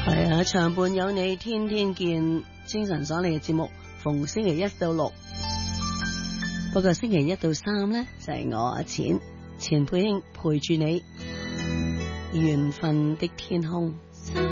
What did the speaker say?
係啊，長伴有你，天天見，精神爽利嘅節目，逢星期一到六。不過星期一到三呢，就係我阿錢佩卿陪住你，緣分的天空。